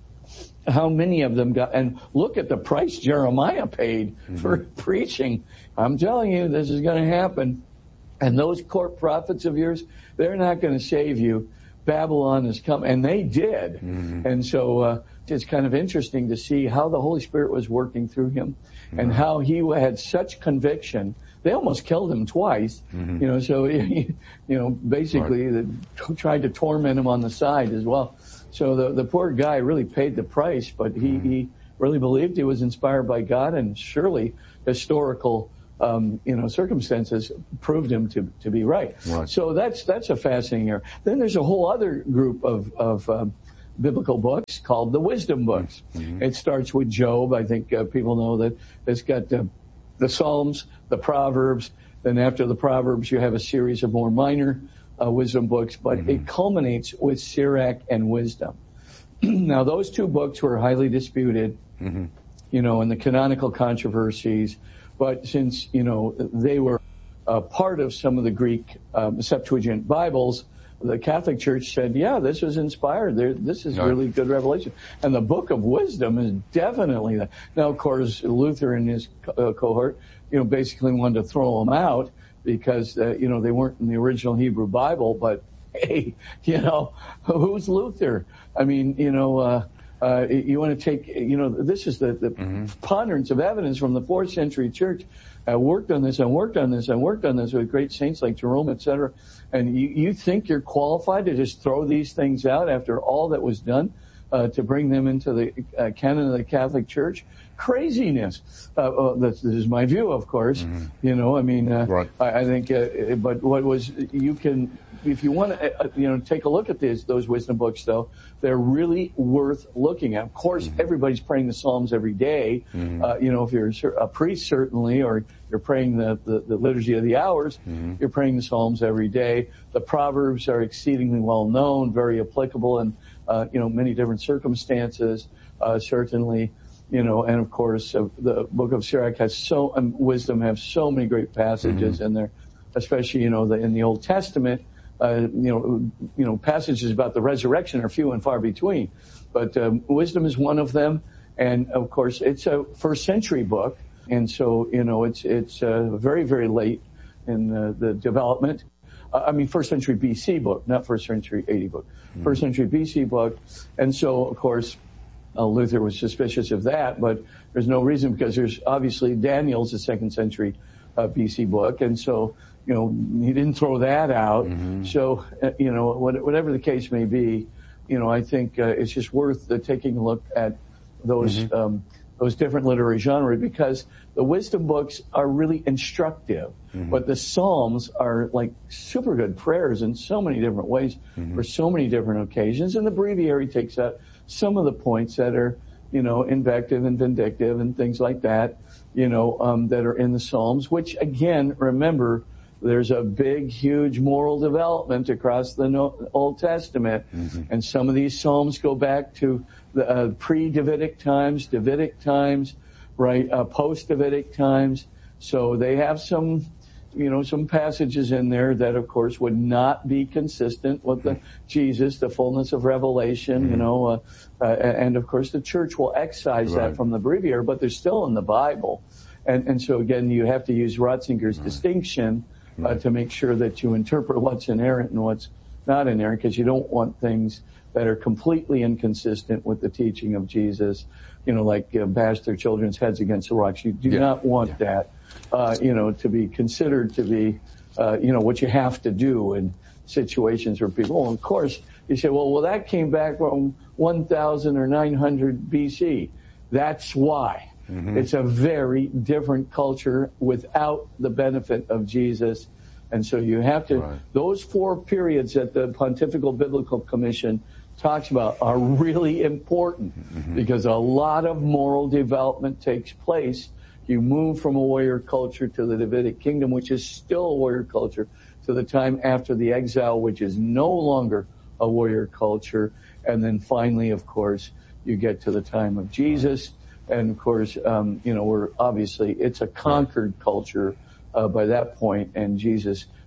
how many of them got, and look at the price Jeremiah paid mm-hmm. for preaching. I'm telling you, this is going to happen. And those court prophets of yours, they're not going to save you. Babylon has come, and they did. Mm-hmm. And so uh, it's kind of interesting to see how the Holy Spirit was working through him mm-hmm. and how he had such conviction. They almost killed him twice, mm-hmm. you know, so, you know, basically right. they tried to torment him on the side as well. So the, the poor guy really paid the price, but he, mm-hmm. he really believed he was inspired by God, and surely historical Um, you know, circumstances proved him to, to be right. right. So that's that's a fascinating area. Then there's a whole other group of, of um, biblical books called the wisdom books. Mm-hmm. It starts with Job. I think uh, people know that it's got uh, the Psalms, the Proverbs. Then after the Proverbs, you have a series of more minor uh, wisdom books, but mm-hmm. it culminates with Sirach and Wisdom. Now, those two books were highly disputed, mm-hmm. you know, in the canonical controversies. But since, you know, they were uh, part of some of the Greek um, Septuagint Bibles, the Catholic Church said, yeah, this was inspired. There, this is really good revelation. And the Book of Wisdom is definitely that. Now, of course, Luther and his co- uh, cohort, you know, basically wanted to throw them out because, uh, you know, they weren't in the original Hebrew Bible. But, hey, you know, who's Luther? I mean, you know, uh, Uh, you want to take, you know, this is the, the mm-hmm. ponderance of evidence from the fourth century church. I worked on this, I worked on this, I worked on this with great saints like Jerome, et cetera. And you, you think you're qualified to just throw these things out after all that was done uh, to bring them into the uh, canon of the Catholic Church? Craziness. Uh, well, this, this is my view, of course. Mm-hmm. You know, I mean, uh, right. I, I think, uh, but what was, you can, if you want to, uh, you know, take a look at these, those wisdom books, though, they're really worth looking at. Of course, mm-hmm. everybody's praying the Psalms every day. Mm-hmm. Uh, you know, if you're a priest, certainly, or you're praying the, the, the Liturgy of the Hours, mm-hmm. you're praying the Psalms every day. The Proverbs are exceedingly well known, very applicable in, uh, you know, many different circumstances, uh, certainly. You know, and of course, uh, the Book of Sirach has so, um, Wisdom have so many great passages mm-hmm. in there, especially, you know, the, in the Old Testament. Uh, you know, you know, passages about the resurrection are few and far between, but um, Wisdom is one of them. And of course, it's a first century book, and so you know, it's it's uh, very very late in the, the development. Uh, I mean, first century B C book, not first century A D book. Mm-hmm. First century B C book, and so of course, uh, Luther was suspicious of that, but there's no reason because there's obviously Daniel's a second century uh, B C book, and so. You know, he didn't throw that out. Mm-hmm. So, uh, you know, whatever the case may be, you know, I think uh, it's just worth uh, taking a look at those mm-hmm. um, those different literary genres because the wisdom books are really instructive, mm-hmm. but the Psalms are like super good prayers in so many different ways mm-hmm. for so many different occasions. And the breviary takes out some of the points that are, you know, invective and vindictive and things like that, you know, um, that are in the Psalms, which again, remember, there's a big, huge moral development across the Old Testament. Mm-hmm. And some of these Psalms go back to the uh, pre-Davidic times, Davidic times, right, uh, post-Davidic times. So they have some, you know, some passages in there that, of course, would not be consistent with the Jesus, the fullness of revelation, mm-hmm. you know, uh, uh, and, of course, the church will excise right. that from the breviary, but they're still in the Bible. And, and so, again, you have to use Ratzinger's right. distinction Uh, to make sure that you interpret what's inerrant and what's not inerrant, because you don't want things that are completely inconsistent with the teaching of Jesus, you know, like uh, bash their children's heads against the rocks. You do yeah. not want yeah. that, uh, you know, to be considered to be, uh, you know, what you have to do in situations where people, well, of course, you say, well, well, that came back from one thousand or nine hundred B C. That's why. Mm-hmm. It's a very different culture without the benefit of Jesus. And so you have to, right. those four periods that the Pontifical Biblical Commission talks about are really important mm-hmm. because a lot of moral development takes place. You move from a warrior culture to the Davidic kingdom, which is still a warrior culture, to the time after the exile, which is no longer a warrior culture. And then finally, of course, you get to the time of Jesus. And of course, um, you know, we're obviously, it's a conquered culture, uh, by that point, and Jesus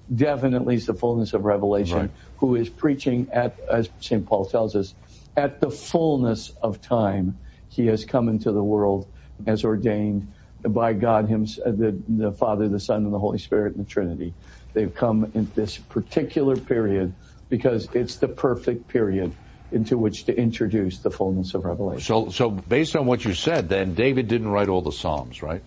definitely is the fullness of revelation, right. who is preaching at, as Saint Paul tells us, at the fullness of time. He has come into the world as ordained by God, himself, the, the Father, the Son, and the Holy Spirit, and the Trinity. They've come in this particular period because it's the perfect period into which to introduce the fullness of revelation. So, so based on what you said, then David didn't write all the Psalms, right?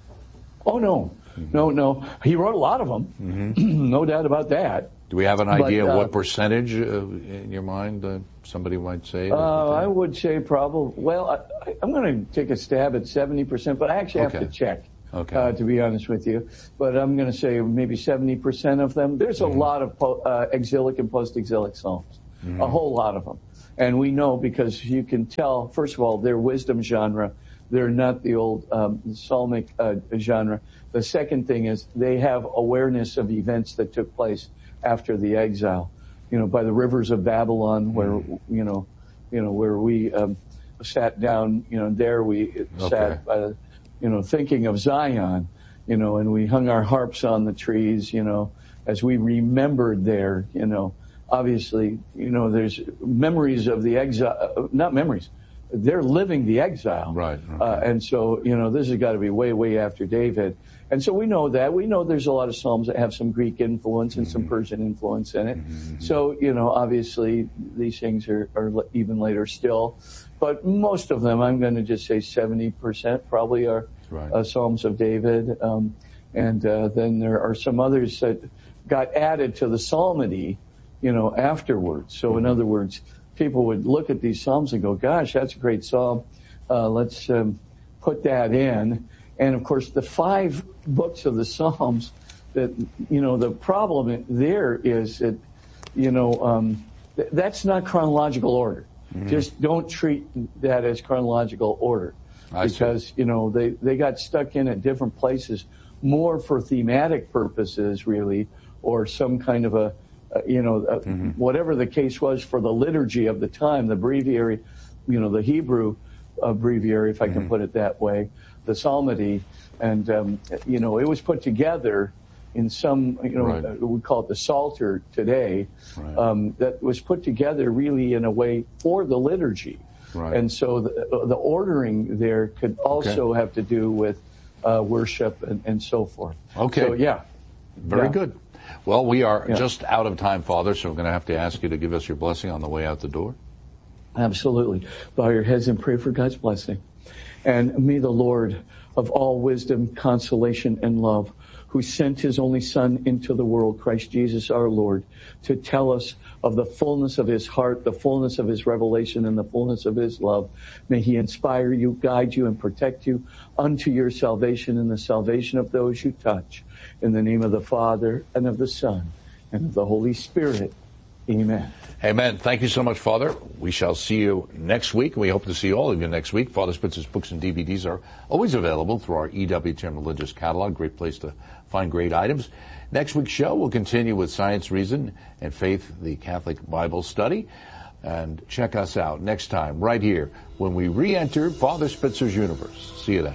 Oh, no. Mm-hmm. No, no. He wrote a lot of them. Mm-hmm. No doubt about that. Do we have an idea but, uh, what percentage uh, in your mind uh, somebody might say? Uh, I would say probably, well, I, I'm going to take a stab at seventy percent, but I actually okay. have to check, okay. uh, to be honest with you. But I'm going to say maybe seventy percent of them. There's mm-hmm. a lot of po- uh, exilic and post-exilic Psalms, mm-hmm. a whole lot of them. And we know because you can tell, first of all, they're wisdom genre. They're not the old um, psalmic uh, genre. The second thing is they have awareness of events that took place after the exile. You know, by the rivers of Babylon, where, you know, you know, where we um, sat down, you know, there we okay. sat, uh, you know, thinking of Zion, you know, and we hung our harps on the trees, you know, as we remembered there, you know. Obviously, you know, there's memories of the exile, not memories. They're living the exile. Right. Okay. Uh, and so, you know, this has got to be way, way after David. And so we know that. We know there's a lot of Psalms that have some Greek influence and mm-hmm. some Persian influence in it. Mm-hmm. So, you know, obviously these things are, are even later still. But most of them, I'm going to just say seventy percent probably are right. uh, Psalms of David. Um, and uh, then there are some others that got added to the psalmody, you know, afterwards. So in other words, people would look at these Psalms and go, gosh, that's a great Psalm. Uh, let's um, put that in. And of course, the five books of the Psalms, that, you know, the problem there is that, you know, um, th- that's not chronological order. Mm-hmm. Just don't treat that as chronological order. I because, see. you know, they, they got stuck in at different places more for thematic purposes, really, or some kind of a, Uh, you know, uh, mm-hmm. whatever the case was for the liturgy of the time, the breviary, you know, the Hebrew uh, breviary, if I can mm-hmm. put it that way, the psalmody, and, um, you know, it was put together in some, you know, right. uh, we call it the Psalter today, right. um, that was put together really in a way for the liturgy. Right. And so the, the ordering there could also okay. have to do with uh, worship and, and so forth. Okay. So, yeah. Very yeah. good. Well, we are yeah. just out of time, Father, so we're going to have to ask you to give us your blessing on the way out the door. Absolutely. Bow your heads and pray for God's blessing. And may the Lord of all wisdom, consolation, and love, who sent his only Son into the world, Christ Jesus our Lord, to tell us of the fullness of his heart, the fullness of his revelation, and the fullness of his love. May he inspire you, guide you, and protect you unto your salvation and the salvation of those you touch. In the name of the Father, and of the Son, and of the Holy Spirit. Amen. Amen. Thank you so much, Father. We shall see you next week. We hope to see all of you next week. Father Spitzer's books and D V Ds are always available through our E W T N Religious Catalog. Great place to find great items. Next week's show, we'll continue with Science, Reason, and Faith, the Catholic Bible Study. And check us out next time, right here, when we re-enter Father Spitzer's universe. See you then.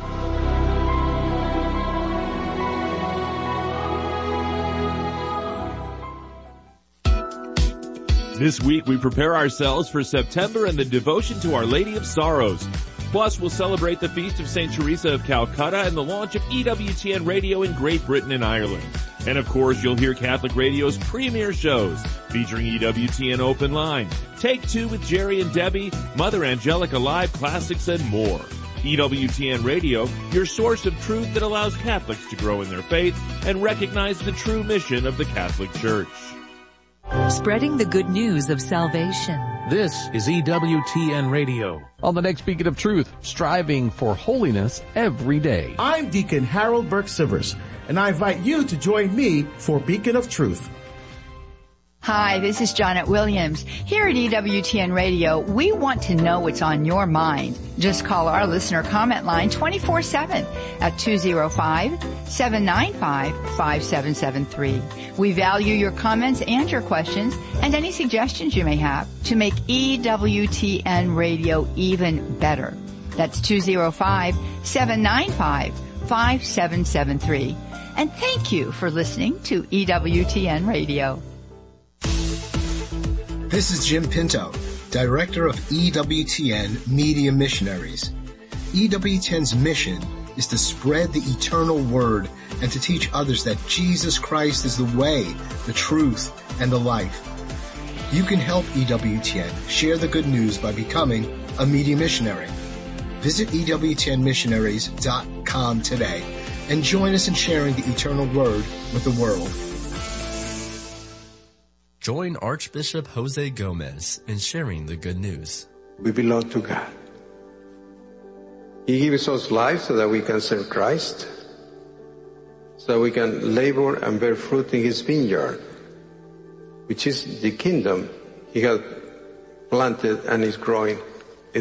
This week, we prepare ourselves for September and the devotion to Our Lady of Sorrows. Plus, we'll celebrate the feast of Saint Teresa of Calcutta and the launch of E W T N Radio in Great Britain and Ireland. And of course, you'll hear Catholic Radio's premier shows featuring E W T N Open Line, Take Two with Jerry and Debbie, Mother Angelica Live Classics, and more. E W T N Radio, your source of truth that allows Catholics to grow in their faith and recognize the true mission of the Catholic Church. Spreading the good news of salvation. This is E W T N Radio. On the next Beacon of Truth, striving for holiness every day. I'm Deacon Harold Burke-Sivers, and I invite you to join me for Beacon of Truth. Hi, this is Janet Williams. Here at E W T N Radio, we want to know what's on your mind. Just call our listener comment line twenty-four seven at two oh five, seven nine five, five seven seven three. We value your comments and your questions and any suggestions you may have to make E W T N Radio even better. That's two oh five, seven nine five, five seven seven three. And thank you for listening to E W T N Radio. This is Jim Pinto, Director of E W T N Media Missionaries. E W T N's mission is to spread the eternal word and to teach others that Jesus Christ is the way, the truth, and the life. You can help E W T N share the good news by becoming a media missionary. Visit E W T N missionaries dot com today and join us in sharing the eternal word with the world. Join Archbishop Jose Gomez in sharing the good news. We belong to God. He gives us life so that we can serve Christ, so we can labor and bear fruit in His vineyard, which is the kingdom He has planted and is growing